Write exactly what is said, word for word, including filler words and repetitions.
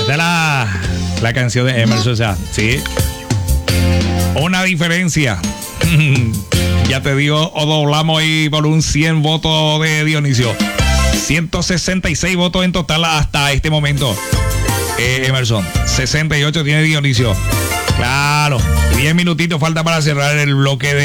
Esta es la, la canción de Emerson, o sea, sí. Una diferencia. Ya te digo, o doblamos ahí por un cien votos de Dionisio. ciento sesenta y seis votos en total hasta este momento. Eh, Emerson, sesenta y ocho tiene Dionisio. Claro, diez minutitos falta para cerrar el bloque de